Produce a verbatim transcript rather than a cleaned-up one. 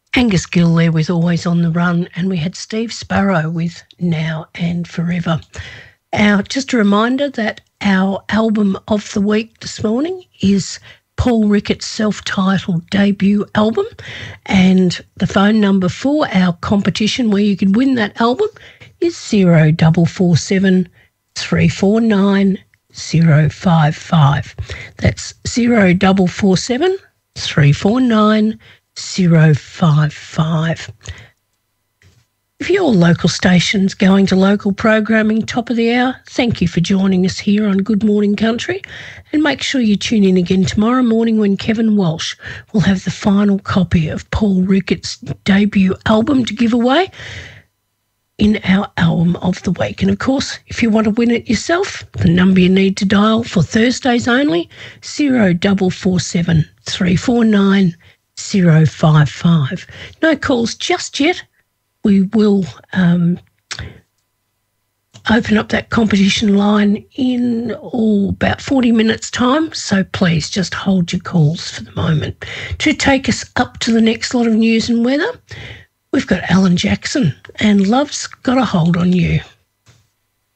Angus Gill there with Always on the Run, and we had Steve Sparrow with Now and Forever. Our, just a reminder that our album of the week this morning is Paul Ricketts' self-titled debut album, and the phone number for our competition where you can win that album is zero double four seven three four nine zero five five. That's zero double four seven three four nine zero five five. If your local station's going to local programming top of the hour, thank you for joining us here on Good Morning Country, and make sure you tune in again tomorrow morning when Kevin Walsh will have the final copy of Paul Ricketts' debut album to give away in our album of the week. And of course, if you want to win it yourself, the number you need to dial for Thursdays only, zero double four seven three four nine zero five five. No calls just yet. We will um, open up that competition line in oh, about forty minutes' time, so please just hold your calls for the moment. To take us up to the next lot of news and weather, we've got Alan Jackson and Love's Got a Hold on You.